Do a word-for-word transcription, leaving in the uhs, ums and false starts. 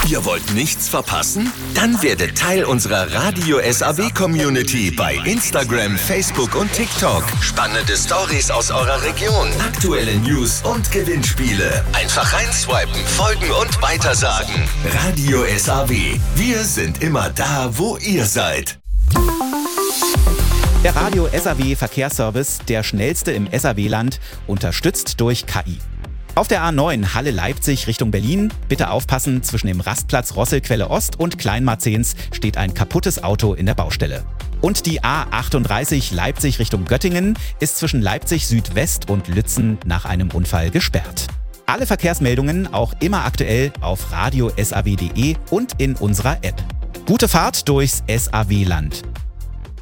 Ihr wollt nichts verpassen? Dann werdet Teil unserer Radio S A W-Community bei Instagram, Facebook und TikTok. Spannende Stories aus eurer Region, aktuelle News und Gewinnspiele. Einfach reinswipen, folgen und weitersagen. Radio S A W. Wir sind immer da, wo ihr seid. Der Radio S A W Verkehrsservice, der schnellste im S A W-Land, unterstützt durch K I. Auf der A neun Halle-Leipzig Richtung Berlin, bitte aufpassen, zwischen dem Rastplatz Rosselquelle Ost und Kleinmarzens steht ein kaputtes Auto in der Baustelle. Und die A achtunddreißig Leipzig Richtung Göttingen ist zwischen Leipzig Südwest und Lützen nach einem Unfall gesperrt. Alle Verkehrsmeldungen auch immer aktuell auf radio s a w punkt d e und in unserer App. Gute Fahrt durchs S A W-Land.